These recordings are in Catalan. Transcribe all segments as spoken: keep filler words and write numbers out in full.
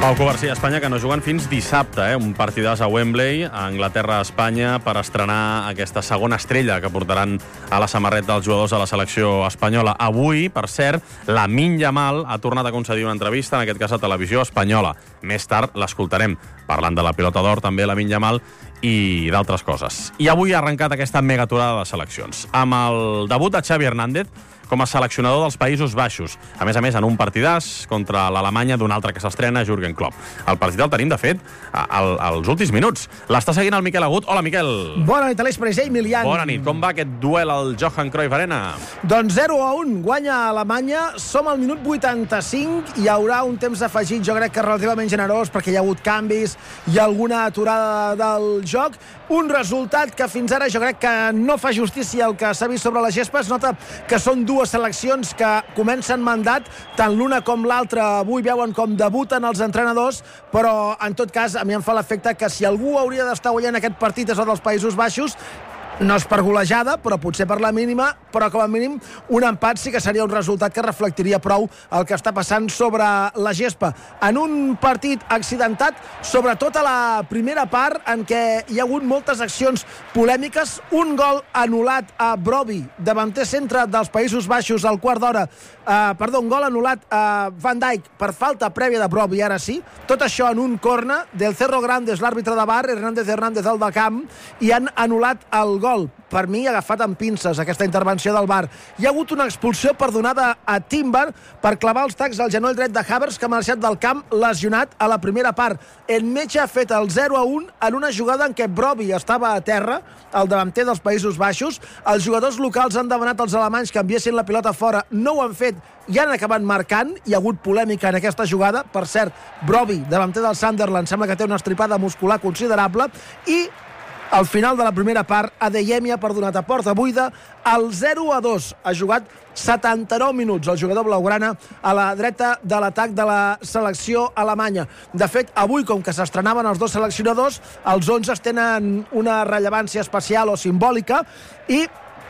Pau Covarsí a Espanya, que no juguen fins dissabte, eh? Un partidàs a Wembley, a Anglaterra-Espanya, per estrenar aquesta segona estrella que portaran a la samarreta dels jugadors de la selecció espanyola. Avui, per cert, Lamine Yamal ha tornat a concedir una entrevista, en aquest cas a Televisió Espanyola. Més tard l'escoltarem, parlant de la pilota d'or, també Lamine Yamal, i d'altres coses. I avui ha arrencat aquesta megaturada de seleccions, amb el debut de Xavi Hernández com a seleccionador dels Països Baixos. A més a més, en un partidàs contra l'Alemanya d'un altre que s'estrena, Jürgen Klopp. El partit el tenim, de fet, al, als últims minuts. L'està seguint el Miquel Agut. Hola, Miquel. Bona nit, Aleix Parés, Emilian. Bona nit. Com va aquest duel al Johan Cruyff Arena? Doncs zero a un, guanya Alemanya. Som al minut vuitanta-cinc. Hi haurà un temps afegit, jo crec que relativament generós, perquè hi ha hagut canvis, hi ha alguna aturada del joc. Un resultat que fins ara jo crec que no fa justícia al que s'ha vist sobre la gespa. Es nota que són dues seleccions que comencen mandat, tant l'una com l'altra avui veuen com debuten els entrenadors, però en tot cas a mi em fa l'efecte que si algú hauria d'estar guanyant aquest partit és el dels Països Baixos. No és per golejada, però potser per la mínima, però com a mínim un empat sí que seria un resultat que reflectiria prou el que està passant sobre la gespa. En un partit accidentat, sobretot a la primera part, en què hi ha hagut moltes accions polèmiques, un gol anul·lat a Brobbey, davanter centre dels Països Baixos al quart d'hora, eh, perdó, un gol anul·lat a Van Dijk per falta prèvia de Brobbey, ara sí, tot això en un corna del Cerro Grande, és l'àrbitre de V A R, Hernández Hernández al de camp, i han anul·lat el gol. Per mi, agafat amb pinces aquesta intervenció del V A R. Hi ha hagut una expulsió perdonada a Timber per clavar els tacs al genoll dret de Havertz, que ha marxat del camp lesionat a la primera part. El metge ha fet el zero a un en una jugada en què Brobbey estava a terra, el davanter dels Països Baixos. Els jugadors locals han demanat als alemanys que enviessin la pilota fora, no ho han fet i han acabat marcant. Hi ha hagut polèmica en aquesta jugada. Per cert, Brobbey, davanter del Sunderland, sembla que té una estripada muscular considerable, i al final de la primera part, Adeyemi ha perdonat a porta buida el zero a dos. Ha jugat setanta-nou minuts el jugador blaugrana a la dreta de l'atac de la selecció alemanya. De fet, avui, com que s'estrenaven els dos seleccionadors, els onze tenen una rellevància especial o simbòlica i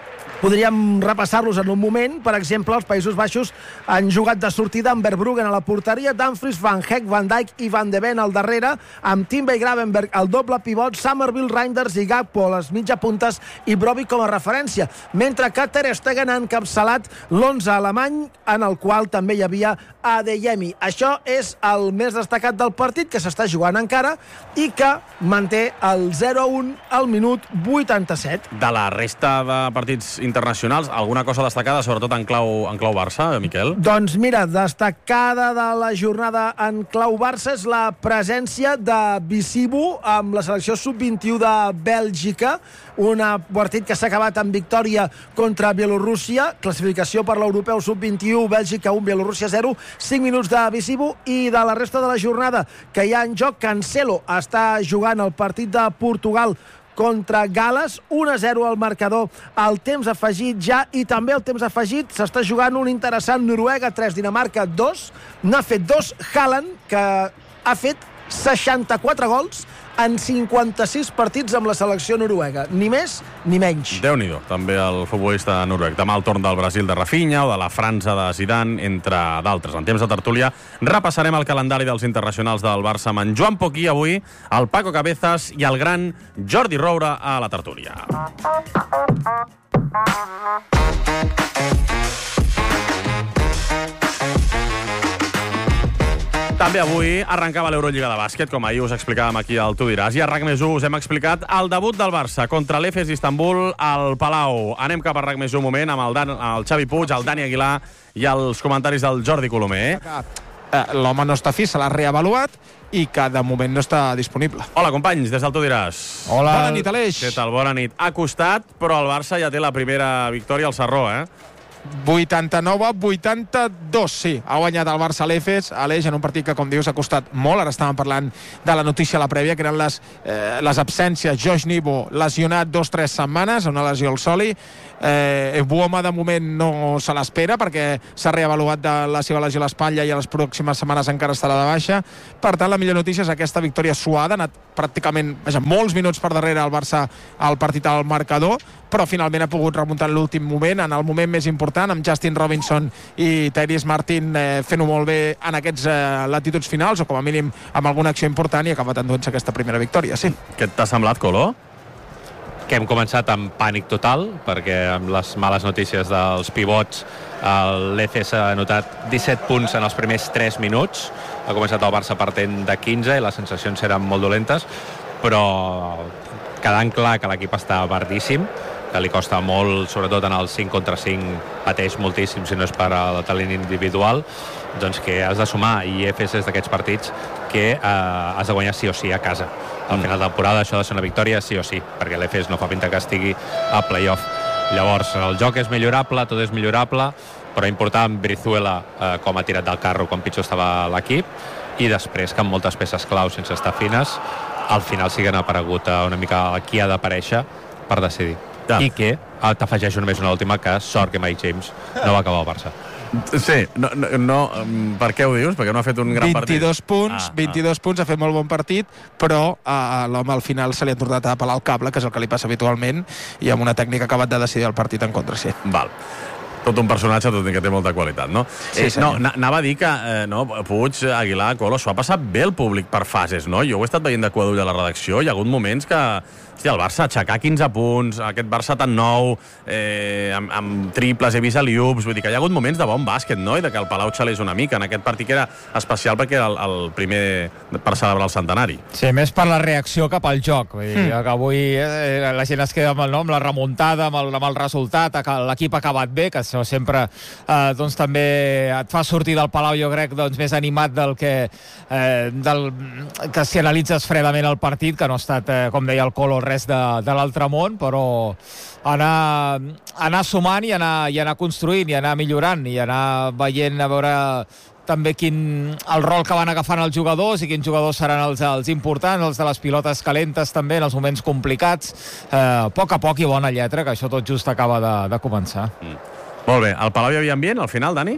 podríem repassar-los en un moment. Per exemple, els Països Baixos han jugat de sortida amb Verbruggen a la porteria, Dumfries, Van Heck, Van Dijk i Van de Ven al darrere, amb Timber i Gravenberg al doble pivot, Somerville, Reinders i Gakpo a les mitja puntes i Brobbey com a referència, mentre que Ter Stegen ha encapçalat l'onze alemany, en el qual també hi havia Adeyemi. Això és el més destacat del partit, que s'està jugant encara i que manté el zero a un al minut vuitanta-set. De la resta de partits internacionals, alguna cosa destacada, sobretot en clau, en clau Barça, Miquel? Doncs mira, destacada de la jornada en clau Barça és la presència de Bizibu amb la selecció sub vint-i-u de Bèlgica, un partit que s'ha acabat amb victòria contra Bielorússia, classificació per l'europeu sub vint-i-u, Bèlgica un, Bielorússia zero, cinc minuts de Bizibu. I de la resta de la jornada que hi ha en joc, Cancelo està jugant el partit de Portugal contra Gales, un a zero al marcador al temps afegit ja, i també al temps afegit s'està jugant un interessant Noruega tres, Dinamarca dos. N'ha fet dos Haaland, que ha fet seixanta-quatre gols en cinquanta-sis partits amb la selecció noruega, ni més ni menys. Déu-n'hi-do, també el futbolista noruec. Demà el torn del Brasil de Rafinha o de la França de Zidane, entre d'altres. En temps de tertúlia repassarem el calendari dels internacionals del Barça amb en Joan Poquí avui, el Paco Cabezas i el gran Jordi Roura a la tertúlia. També avui arrencava l'Eurolliga de bàsquet, com ahir us explicàvem aquí al Tu diràs. I a RAC més u us hem explicat el debut del Barça contra l'Efes Istanbul al Palau. Anem cap a RAC més u un moment amb el, Dan, el Xavi Puig, el Dani Aguilar i els comentaris del Jordi Colomer. L'home no està fi, se l'ha reavaluat i que de moment no està disponible. Hola, companys, des del Tu diràs. Hola. Bona nit, Aleix. Què tal? Bona nit. Ha costat, però el Barça ja té la primera victòria al Sarró, eh? vuitanta-nou a vuitanta-dos, sí. Ha guanyat el Barça a l'Efes, Aleix, en un partit que, com dius, ha costat molt. Ara estàvem parlant de la notícia a la prèvia, que eren les, eh, les absències. Josh Nibo, lesionat dos o tres setmanes, una lesió al soli. Eh, Buoma, de moment, no se l'espera, perquè s'ha reavaluat de la seva lesió a l'espatlla i a les pròximes setmanes encara estarà de baixa. Per tant, la millor notícia és aquesta victòria suada. Ha anat pràcticament, vaja, molts minuts per darrere el Barça al partit al marcador, però finalment ha pogut remuntar en l'últim moment, en el moment més important important, amb Justin Robinson i Tyrese Martin eh, fent-ho molt bé en aquests eh, latituds finals, o com a mínim amb alguna acció important, i ha acabat enduent-se aquesta primera victòria, sí. Què t'ha semblat, Colo? Que hem començat amb pànic total, perquè amb les males notícies dels pivots l'E F S ha anotat disset punts en els primers tres minuts. Ha començat el Barça partent de quinze i les sensacions eren molt dolentes, però quedant clar que l'equip està verdíssim, que li costa molt, sobretot en el cinc contra cinc pateix moltíssim, si no és per al talent individual, doncs que has de sumar, i E F S és d'aquests partits que eh, has de guanyar sí o sí a casa. Al final de temporada això ha de ser una victòria sí o sí, perquè l'E F S no fa pinta que estigui a playoff. Llavors, el joc és millorable, tot és millorable, però important Brizuela eh, com ha tirat del carro quan pitjor estava l'equip, i després que amb moltes peces clau sense estar fines, al final sí que han aparegut una mica qui ha d'aparèixer per decidir. Ja. I que eh, t'afegeixo només una última, que sort que Mike James no va acabar al Barça. Sí, no, no, no, per què ho dius? Perquè no ha fet un gran partit. vint-i-dos punts, ah, vint-i-dos ah. punts, ha fet molt bon partit, però a l'home al final se li ha tornat a pelar el cable, que és el que li passa habitualment, i amb una tècnica ha acabat de decidir el partit en contra sí. Val. Tot un personatge, tot i que té molta qualitat, no? Sí, eh, no, anava a dir que eh, no, Puig, Aguilar, Colo, s'ho ha passat bé el públic per fases, no? Jo ho he estat veient de cua d'ull a la redacció, hi ha hagut moments que, hòstia, el Barça aixecar quinze punts, aquest Barça tan nou, eh, amb, amb triples, he vist aliups, vull dir que hi ha hagut moments de bon bàsquet, no? I de que el Palau xalés una mica en aquest partit, que era especial perquè era el, el primer per celebrar el centenari. Sí, més per la reacció cap al joc. Vull dir, mm. que avui eh, la gent es queda amb el nom, la remuntada, amb el, amb el resultat, l'equip ha acabat bé, que això sempre eh, doncs, també et fa sortir del Palau, jo crec, doncs, més animat del que, eh, del, que si analitzes fredament el partit, que no ha estat, eh, com deia el Colo, res de, de l'altre món, però anar, anar sumant i anar, i anar construint i anar millorant i anar veient a veure també quin, el rol que van agafant els jugadors i quins jugadors seran els, els importants, els de les pilotes calentes també, en els moments complicats, eh, a poc a poc i bona lletra, que això tot just acaba de, de començar. Mm. Molt bé, al Palau hi havia ambient al final, Dani?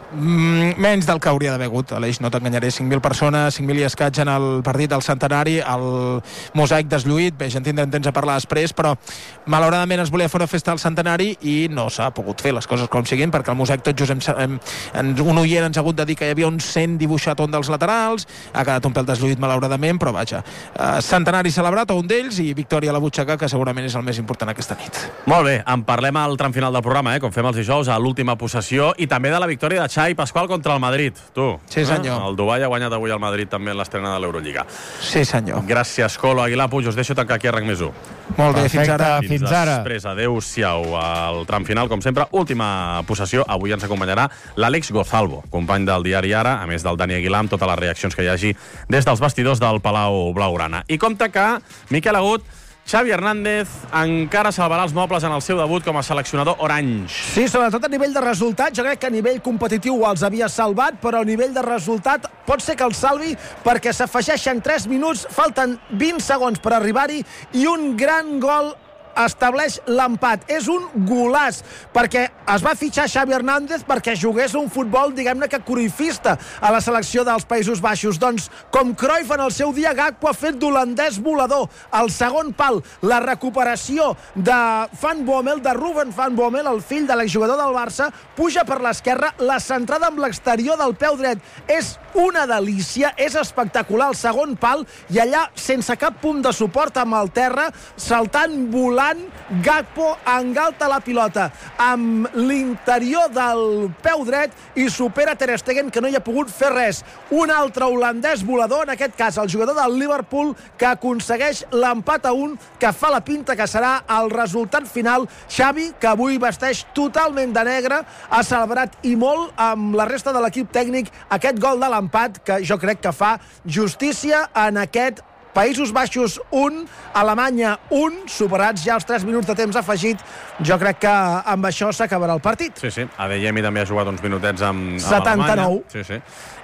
Mm, menys del que hauria d'haver hagut, Aleix, no t'enganyaré, cinc mil persones, cinc mil i escaig en el partit del centenari, el mosaic deslluït, bé, ja en tindrem temps a parlar després, però malauradament es volia fer una festa al centenari i no s'ha pogut fer les coses com siguin, perquè el mosaic tot just hem, hem, hem, un oient ens ha hagut de dir que hi havia un cent dibuixat on dels laterals, ha quedat un pèl deslluït malauradament, però vaja, uh, centenari celebrat, un d'ells, i victòria a la butxaca, que segurament és el més important aquesta nit. Molt bé, en parlem al tram final del programa, eh, com fem els dijous, a l'última possessió, i també de la victòria de Xavi Pasqual contra el Madrid, tu. Sí, senyor. Eh? El Dubai ha guanyat avui el Madrid també en l'estrena de l'Eurolliga. Sí, senyor. Gràcies, Colo, Aguilar, Puig, us deixo tancar aquí a RAC més u. Molt bé, Perfecte, fins ara. Fins, fins ara. Després, adeu-siau al tram final, com sempre, última possessió. Avui ens acompanyarà l'Àlex Gozalvo, company del diari Ara, a més del Dani Aguilar, amb totes les reaccions que hi hagi des dels vestidors del Palau Blaugrana. I compte que Miquel Agut, Xavi Hernández encara salvarà els mobles en el seu debut com a seleccionador orange. Sí, sobretot a nivell de resultat. Jo crec que a nivell competitiu els havia salvat, però a nivell de resultat pot ser que els salvi perquè s'afegeixen tres minuts, falten vint segons per arribar-hi i un gran gol estableix l'empat. És un golaç, perquè es va fitxar Xavi Hernández perquè jugués un futbol, diguem-ne que cruifista a la selecció dels Països Baixos. Doncs, com Cruyff en el seu dia, Gakpo ha fet d'holandès volador. El segon pal, la recuperació de Van Bommel, de Ruben Van Bommel, el fill de l'exjugador del Barça, puja per l'esquerra, la centrada amb l'exterior del peu dret. És una delícia, és espectacular el segon pal, i allà, sense cap punt de suport amb el terra, saltant, volant, Gakpo engalta la pilota amb l'interior del peu dret i supera Ter Stegen, que no hi ha pogut fer res. Un altre holandès volador, en aquest cas el jugador del Liverpool, que aconsegueix l'empat a un, que fa la pinta que serà el resultat final. Xavi, que avui vesteix totalment de negre, ha celebrat i molt amb la resta de l'equip tècnic aquest gol de l'empat, que jo crec que fa justícia en aquest Països Baixos un, Alemanya un, superats ja els tres minuts de temps afegit. Jo crec que amb això s'acabarà el partit. Sí, sí. Adeyemi també ha jugat uns minutets amb, amb setanta-nou. Alemanya. Sí, sí.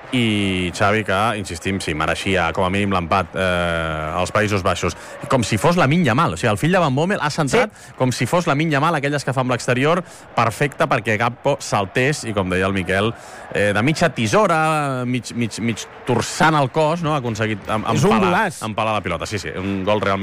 I Xavi, que, insistim, sí, mereixia com a mínim l'empat eh, als Països Baixos. Com si fos Lamine Yamal. O sigui, el fill de Van Bommel ha centrat sí. com si fos Lamine Yamal, aquelles que fa amb l'exterior, perfecte perquè Gakpo saltés i, com deia el Miquel, eh, de mitja tisora, mig, mig, mig torçant el cos, no? Ha aconseguit em, empalar, empalar la pilota. Sí, sí, un gol realment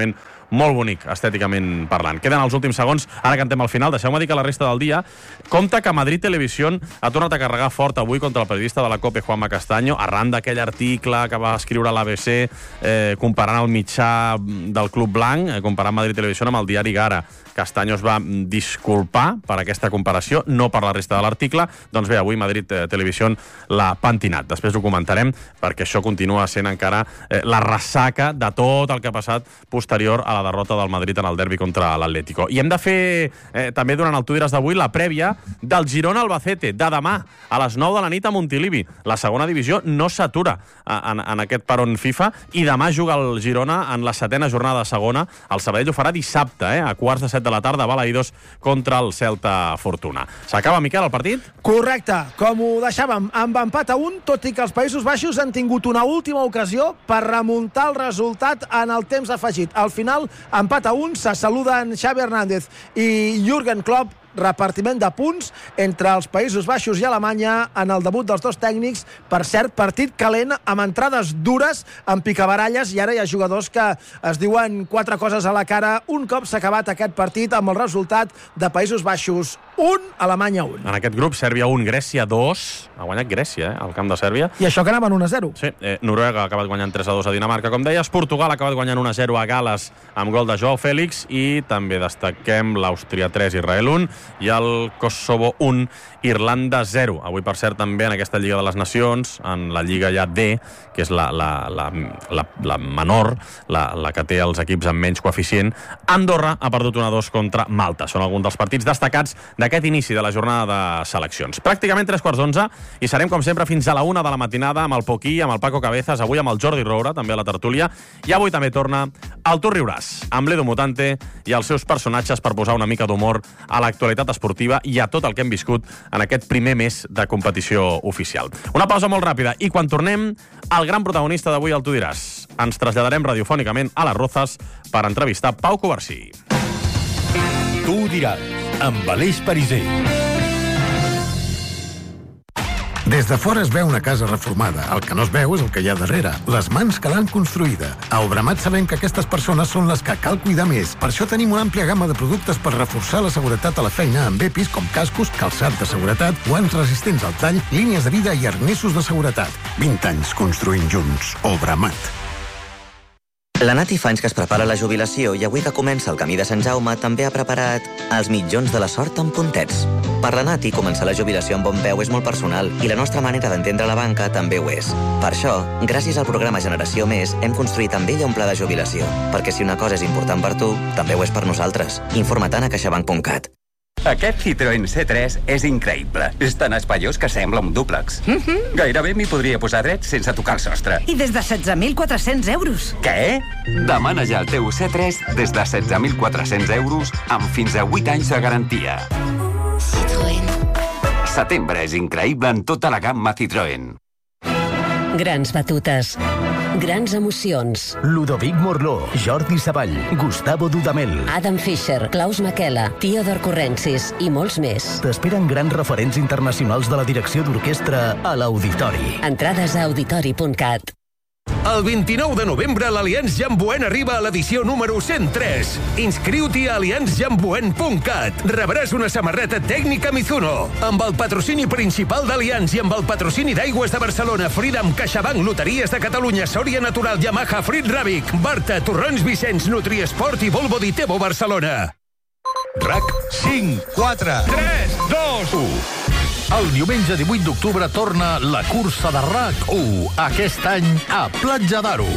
molt bonic, estèticament parlant. Queden els últims segons, ara que entrem al final. Deixeu-me dir que la resta del dia compta que Madrid Televisión ha tornat a carregar fort avui contra el periodista de la COPE, Juanma Castaño, arran d'aquell article que va escriure a l'A B C eh, comparant el mitjà del Club Blanc, eh, comparant Madrid Televisión amb el diari Gara. Castaño es va disculpar per aquesta comparació, no per la resta de l'article. Doncs bé, avui Madrid Televisión l'ha pentinat. Després ho comentarem, perquè això continua sent encara eh, la ressaca de tot el que ha passat posterior a la derrota del Madrid en el derbi contra l'Atlético. I hem de fer eh, també durant el Tu diràs d'avui la prèvia del Girona-Albacete, de demà, a les nou de la nit a Montilivi. La segona divisió no s'atura en, en aquest peron FIFA i demà juga el Girona en la setena jornada de segona. El Sabadell ho farà dissabte, eh, a quarts de set de la tarda, a Balaïdos contra el Celta Fortuna. S'acaba, Miquel, el partit? Correcte, com ho deixàvem, amb empat a un, tot i que els Països Baixos han tingut una última ocasió per remuntar el resultat en el temps afegit. Al final, empat a un, se saluden Xavi Hernández i Jürgen Klopp, repartiment de punts entre els Països Baixos i Alemanya en el debut dels dos tècnics. Per cert, partit calent, amb entrades dures, amb picabaralles, i ara hi ha jugadors que es diuen quatre coses a la cara un cop s'ha acabat aquest partit amb el resultat de Països Baixos un, Alemanya un. En aquest grup, Sèrbia un, Grècia dos. Ha guanyat Grècia, eh, al camp de Sèrbia. I això que anaven un a zero. Sí, eh, Noruega ha acabat guanyant tres a dos a Dinamarca, com deies. Portugal ha acabat guanyant un a zero a Gales amb gol de Joao Fèlix, i també destaquem l'Àustria tres, Israel un, i el Kosovo un, Irlanda zero. Avui, per cert, també en aquesta Lliga de les Nacions, en la Lliga ja D, que és la, la, la, la, la menor, la, la que té els equips amb menys coeficient, Andorra ha perdut un a dos contra Malta. Són alguns dels partits destacats d'aquest inici de la jornada de seleccions. Pràcticament tres quarts d'onze, i serem, com sempre, fins a la una de la matinada amb el Poquí, amb el Paco Cabezas, avui amb el Jordi Roura, també a la tertúlia, i avui també torna el Tu riuràs, amb l'Edu Mutante i els seus personatges per posar una mica d'humor a l'actualitat esportiva i a tot el que hem viscut en aquest primer mes de competició oficial. Una pausa molt ràpida, i quan tornem, el gran protagonista d'avui al Tu diràs. Ens traslladarem radiofònicament a les Rozas per entrevistar Pau Covarsí. Tu diràs, amb Aleix Pariser. Des de fora es veu una casa reformada. El que no es veu és el que hi ha darrere, les mans que l'han construïda. A Obramat sabem que aquestes persones són les que cal cuidar més. Per això tenim una àmplia gamma de productes per reforçar la seguretat a la feina amb E P Is com cascos, calçat de seguretat, guants resistents al tall, línies de vida i arnessos de seguretat. vint anys construint junts. Obramat. La Nati fa anys que es prepara la jubilació i avui que comença el camí de Sant Jaume també ha preparat els mitjons de la sort amb puntets. Per la Nati, començar la jubilació amb bon peu és molt personal i la nostra manera d'entendre la banca també ho és. Per això, gràcies al programa Generació Més, hem construït amb ella un pla de jubilació. Perquè si una cosa és important per tu, també ho és per nosaltres. Informa't a caixabank punt cat. Aquest Citroën C tres és increïble. És tan espaiós que sembla un dúplex. Mm-hmm. Gairebé m'hi podria posar dret sense tocar el sostre. I des de setze mil quatre-cents euros. Què? Demana ja el teu C tres des de setze mil quatre-cents euros amb fins a vuit anys de garantia. Citroën. Setembre és increïble en tota la gamma Citroën. Grans batutes. Grans emocions. Ludovic Morló, Jordi Savall, Gustavo Dudamel, Adam Fischer, Klaus Makela, Theodor Currencis i molts més. T'esperen grans referents internacionals de la direcció d'orquestra a l'Auditori. Entrades a auditori punt cat. El vint-i-nou de novembre l'Allianz Jamboen arriba a l'edició número cent tres. Inscriu-t'hi a allianz jamboen punt cat. Rebràs una samarreta tècnica Mizuno. Amb el patrocini principal d'Allianz i amb el patrocini d'Aigües de Barcelona, Freedom, CaixaBank, Loteries de Catalunya, Sòria Natural, Yamaha, Frit Ràbic, Barta, Torrons Vicenç, Nutriesport i Volvo Ditebo Barcelona. RAC cinc, quatre, tres, dos, u. El diumenge divuit d'octubre torna la cursa de RAC u, aquest any a Platja d'Aro.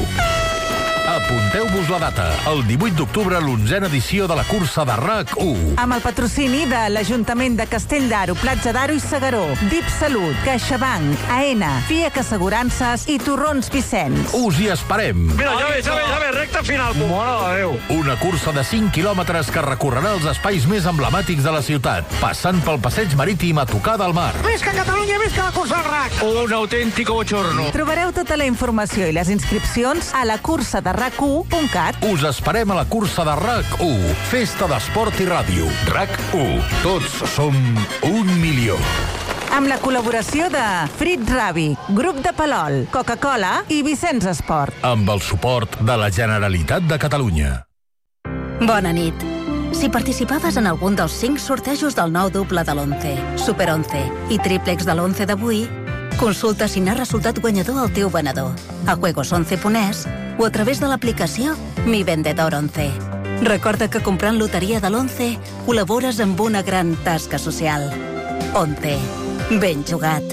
Apunteu-vos la data, el divuit d'octubre, l'onzena edició de la cursa de RAC u. Amb el patrocini de l'Ajuntament de Castell d'Aro, Platja d'Aro i Segaró, D I P Salut, CaixaBank, AENA, FIAC Assegurances i Torrons Vicenç. Us hi esperem. Mira, ja ve, ja ve, ja ve, recta final. Mare de Déu. Una cursa de cinc quilòmetres que recorrerà els espais més emblemàtics de la ciutat, passant pel passeig marítim a tocar del mar. Visca Catalunya, visca la cursa del RAC. Un autèntico bochorno. Trobareu tota la informació i les inscripcions a la cursa de RAC u punt cat. Us esperem a la cursa de RAC u, festa d'esport i ràdio. RAC u, tots som un milió. Amb la col·laboració de Frit Ràbic, Grup de Palol, Coca-Cola i Vicenç Esport. Amb el suport de la Generalitat de Catalunya. Bona nit. Si participaves en algun dels cinc sortejos del nou doble de l'once, Super onze i triplex de l'once d'avui, consulta si n'ha resultat guanyador el teu venedor a juegos once punt es o a través de l'aplicació Mi Vendedor once. Recorda que comprant loteria de l'once col·labores amb una gran tasca social. once. Ben jugat.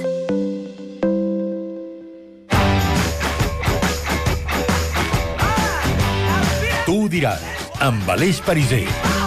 Tu ho diràs, amb Aleix Pariser.